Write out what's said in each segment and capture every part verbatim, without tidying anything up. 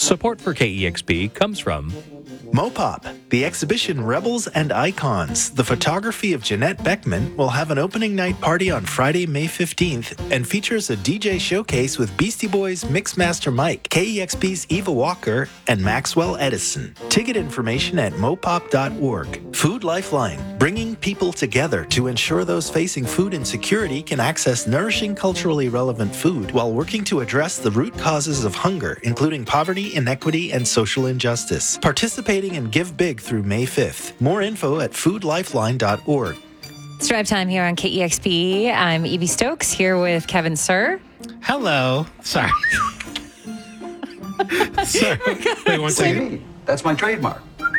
Support for K E X P comes from Mopop, the exhibition Rebels and Icons. The photography of Jeanette Beckman will have an opening night party on Friday, May fifteenth and features a D J showcase with Beastie Boys Mixmaster Mike, K E X P's Eva Walker, and Maxwell Edison. Ticket information at mopop dot org. Food Lifeline, bringing people together to ensure those facing food insecurity can access nourishing, culturally relevant food while working to address the root causes of hunger, including poverty, inequity, and social injustice. Participating and give big through May fifth. More info at food lifeline dot org. It's drive time here on K E X P. I'm Evie Stokes here with Kevin Sir. Hello. Sorry. Sorry. Wait one second. That's my trademark.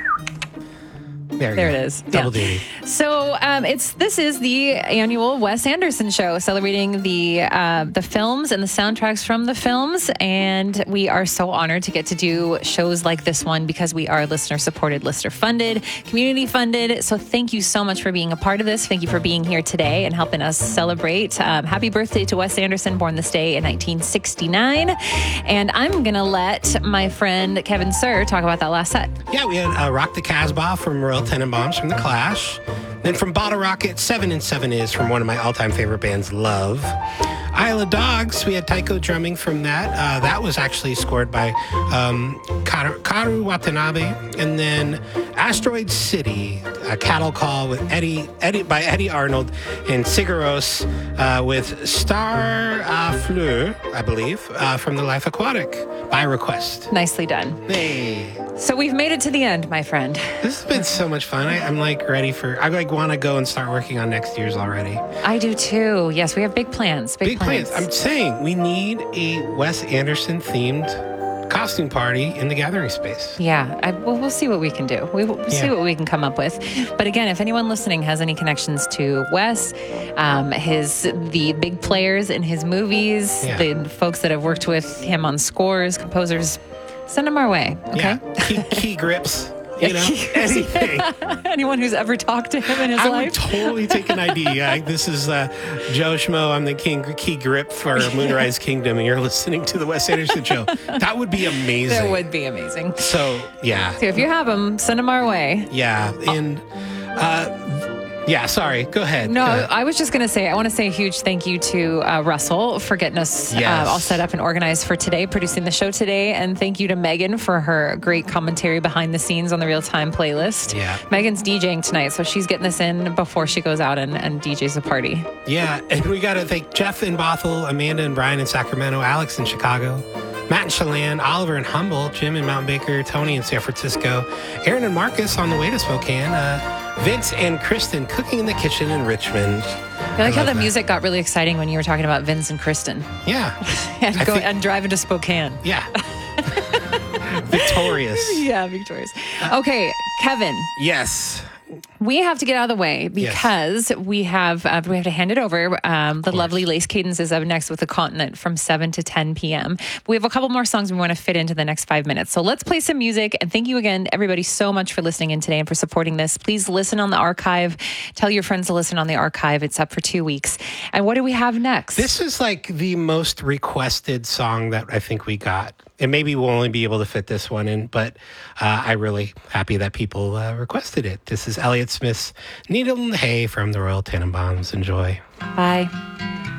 There, There go. it is. Double Yeah. duty. So um, it's this is the annual Wes Anderson show, celebrating the uh, the films and the soundtracks from the films. And we are so honored to get to do shows like this one because we are listener supported, listener funded, community funded. So thank you so much for being a part of this. Thank you for being here today and helping us celebrate. Um, happy birthday to Wes Anderson, born this day in nineteen sixty-nine. And I'm gonna let my friend Kevin Sir talk about that last set. Yeah, we had uh, Rock the Casbah from Royal Tenenbaums from The Clash. Then from Bottle Rocket, Seven and Seven Is from one of my all-time favorite bands, Love. Isle of Dogs, we had taiko drumming from that. Uh, that was actually scored by um, Karu, Karu Watanabe. And then Asteroid City, a cattle call with Eddie, Eddie by Eddie Arnold, and Sigaros uh, with Star uh, Fleur, I believe, uh, from The Life Aquatic by request. Nicely done. Hey. So we've made it to the end, my friend. This has been so much fun. I, I'm like ready for. I like want to go and start working on next year's already. I do too. Yes, we have big plans. Big, Big plans. I'm saying we need a Wes Anderson themed costume party in the gathering space. Yeah, I, well, we'll see what we can do. We will we'll see Yeah. what we can come up with. But again, if anyone listening has any connections to Wes, um, his the big players in his movies, Yeah. the folks that have worked with him on scores, composers, send them our way. Okay. Yeah. Key, key grips. You know, anything. Anyone who's ever talked to him in his I life. would totally take an I D. I, this is uh, Joe Schmo. I'm the king, key grip for Moonrise Kingdom, and you're listening to the Wes Anderson show. That would be amazing. That would be amazing. So, yeah. So if you have them, send them our way. Yeah. And, uh, yeah, sorry. Go ahead. No, Go ahead. I was just going to say, I want to say a huge thank you to uh, Russell for getting us Yes. uh, all set up and organized for today, producing the show today. And thank you to Megan for her great commentary behind the scenes on the Real Time playlist. Yeah. Megan's DJing tonight, so she's getting this in before she goes out and, and D Js a party. Yeah, and we got to thank Jeff in Bothell, Amanda and Brian in Sacramento, Alex in Chicago, Matt in Chelan, Oliver in Humboldt, Jim in Mount Baker, Tony in San Francisco, Aaron and Marcus on the way to Spokane, uh, Vince and Kristen cooking in the kitchen in Richmond. I like how love the that. music got really exciting when you were talking about Vince and Kristen Yeah, and, I go, think- and driving to Spokane. yeah. Victorious. Yeah, victorious. Okay, Kevin. Yes. We have to get out of the way because we have uh, we have to hand it over. Um, the lovely Lace Cadence is up next with The Continent from seven to ten p.m. We have a couple more songs we want to fit into the next five minutes. So let's play some music. And thank you again, everybody, so much for listening in today and for supporting this. Please listen on the archive. Tell your friends to listen on the archive. It's up for two weeks. And what do we have next? This is like the most requested song that I think we got. And maybe we'll only be able to fit this one in, but uh, I'm really happy that people uh, requested it. This is Elliott Smith's Needle in the Hay from the Royal Tenenbaums. Enjoy. Bye.